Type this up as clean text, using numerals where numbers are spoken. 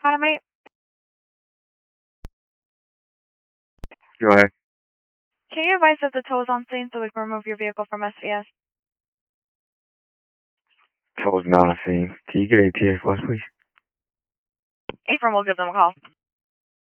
Hi, mate. Go ahead. Can you advise if the tow is on scene so we can remove your vehicle from SVS? Tow's not a thing. Can you get ATF, please? Affirm will give them a call.